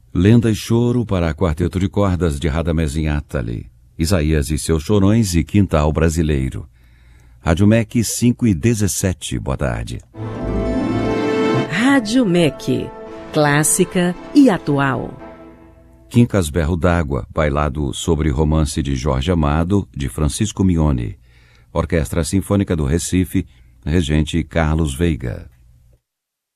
Lenda e choro para quarteto de cordas de Radamés Inátali, Isaías e seus chorões e Quintal Brasileiro. Rádio MEC 5:17, boa tarde. Rádio MEC, clássica e atual. Quincas Berro d'Água, bailado sobre romance de Jorge Amado, de Francisco Mione. Orquestra Sinfônica do Recife, regente Carlos Veiga.